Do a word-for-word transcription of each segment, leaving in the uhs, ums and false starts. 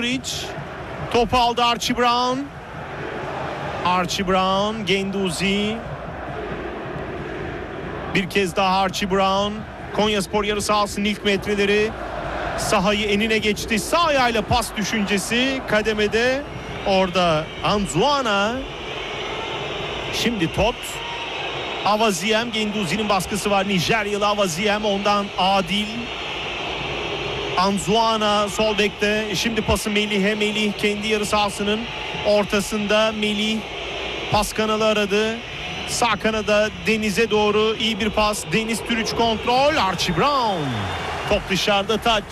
Muric. Topu aldı Archie Brown. Archie Brown, Guendouzi. Bir kez daha Archie Brown. Konyaspor yarı sahasının ilk metreleri. Sahayı enine geçti. Sağ ayağıyla pas düşüncesi kademede. Orada Anzuana. Şimdi Tot. Avaziem, Guendouzi'nin baskısı var. Nijeryalı Avaziem, ondan Adil. Anzuana sol bekte. Şimdi pası Melih'e. Melih kendi yarı sahasının ortasında. Melih pas kanalı aradı. Sağ kanada Deniz'e doğru iyi bir pas. Deniz Türüç kontrol. Archie Brown. Top dışarıda, taç.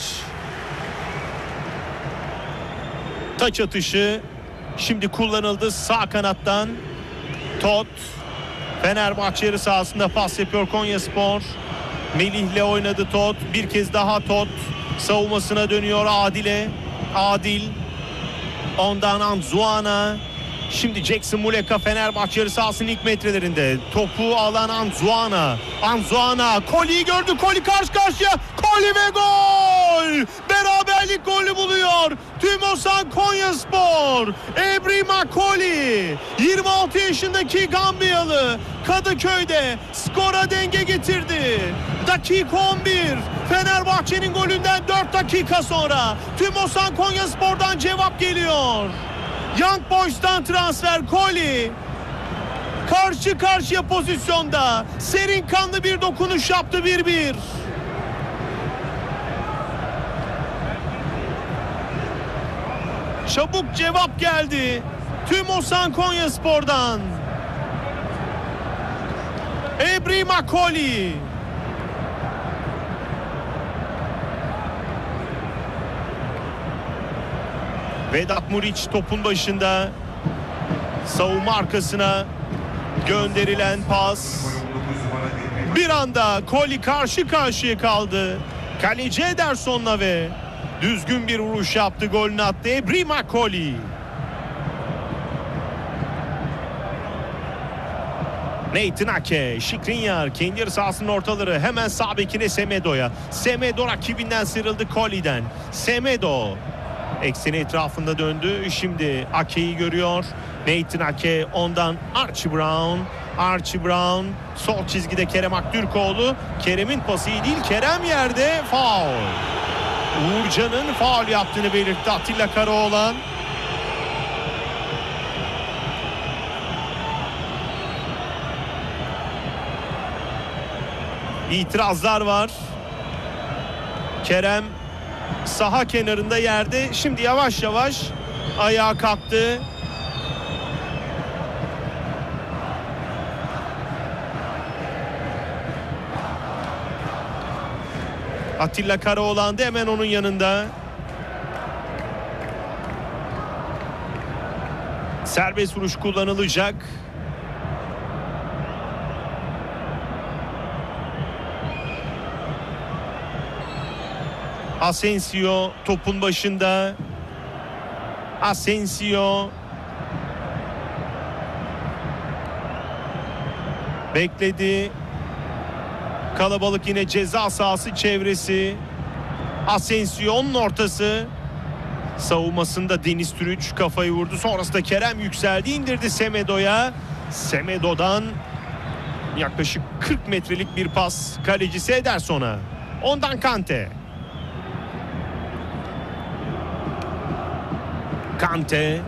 Taç atışı şimdi kullanıldı sağ kanattan. Tot. Fenerbahçe yarı sahasında pas yapıyor Konyaspor. Melih'le oynadı Tot. Bir kez daha Tot. Savunmasına dönüyor Adil'e. Adil. Ondan Anzuana. Şimdi Jackson Muleka Fenerbahçe yarı sahasının ilk metrelerinde. Topu alan Anzuana. Anzuana. Koli'yi gördü. Koli karşı karşıya. Koli ve gol! Beraberlik golü buluyor. Tümosan Konyaspor. Ebrima Koli. yirmi altı yaşındaki Gambiyalı Kadıköy'de skora denge getirdi. Dakika on bir. Fenerbahçe'nin golünden dört dakika sonra Tümosan Konyaspor'dan cevap geliyor. Young Boys'tan transfer Koli. Karşı karşıya pozisyonda. Serin kanlı bir dokunuş yaptı bir bir. Çabuk cevap geldi. Tümosan Konyaspor'dan. Ebrima Koli. Vedat Muric topun başında. Savunma arkasına gönderilen pas. Bir anda Koli karşı karşıya kaldı. Kaleci Ederson'la ve düzgün bir vuruş yaptı. Golünü attı Ebrima Koli. Nathan Ake, Skriniar kendi yarı sahasının ortaları, hemen sağ bekine Semedo'ya. Semedo rakibinden sıyrıldı Koli'den. Semedo ekseni etrafında döndü. Şimdi Ake'yi görüyor. Nathan Ake, ondan Archie Brown. Archie Brown sol çizgide Kerem Aktürkoğlu. Kerem'in pası iyi değil. Kerem yerde, faul. Uğurcan'ın faul yaptığını belirtti Atilla Karaoğlan. İtirazlar var. Kerem saha kenarında yerde. Şimdi yavaş yavaş ayağa kalktı. Atilla Karaoğlan da hemen onun yanında. Serbest vuruş kullanılacak. Asensio topun başında. Asensio bekledi. Kalabalık yine ceza sahası çevresi. Asensio'nun ortası. Savunmasında Deniz Türüç kafayı vurdu. Sonrasında Kerem yükseldi, indirdi Semedo'ya. Semedo'dan yaklaşık kırk metrelik bir pas kalecisi Ederson'a. Ondan Kante. Kante.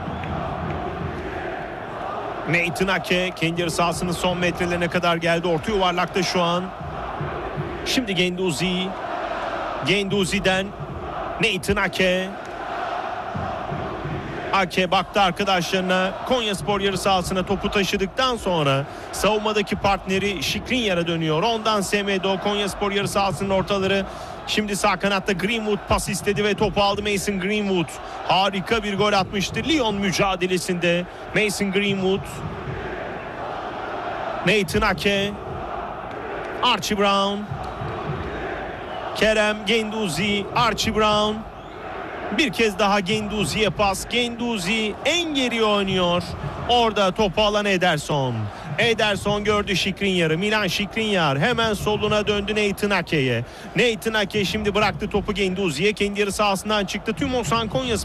Nathan Ake kendi yarı sahasının son metrelerine kadar geldi. Orta yuvarlakta şu an. Şimdi Guendouzi. Guendouzi'den Nathan Ake. Ake baktı arkadaşlarına. Konyaspor yarı sahasına topu taşıdıktan sonra savunmadaki partneri Skriniar'a dönüyor. Ondan Semedo, Konyaspor yarı sahasının ortaları. Şimdi sağ kanatta Greenwood pas istedi ve topu aldı Mason Greenwood. Harika bir gol atmıştı Lyon mücadelesinde. Mason Greenwood. Nathan Ake. Archie Brown. Kerem, Guendouzi, Archie Brown. Bir kez daha Guendouzi'ye pas. Guendouzi en geri oynuyor. Orada topu alan Ederson. Ederson gördü Skriniar'ı. Milan Skriniar hemen soluna döndü Nathan Ake'ye. Nathan Ake şimdi bıraktı topu Guendouzi'ye. Kendi yarı sahasından çıktı. Tümosan Konyaspor